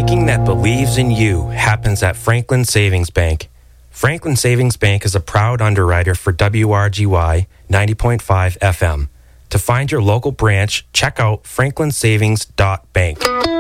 Banking that believes in you happens at Franklin Savings Bank. Franklin Savings Bank is a proud underwriter for WRGY 90.5 FM. To find your local branch, check out franklinsavings.bank.